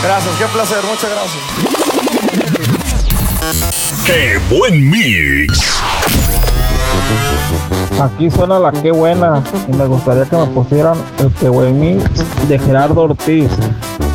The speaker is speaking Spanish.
Gracias, qué placer, muchas gracias. ¡Qué buen mix! Aquí suena la Qué Buena y me gustaría que me pusieran el Qué Buen Mix de Gerardo Ortiz.